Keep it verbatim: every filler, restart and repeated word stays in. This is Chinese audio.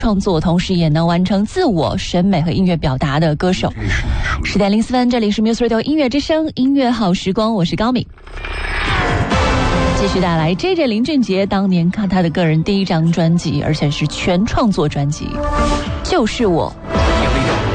创作，同时也能完成自我审美和音乐表达的歌手。十点零四分，这里是 Muse Radio 音乐之声，音乐好时光，我是高敏。继续带来 J J 林俊杰当年看他的个人第一张专辑，而且是全创作专辑，就是我。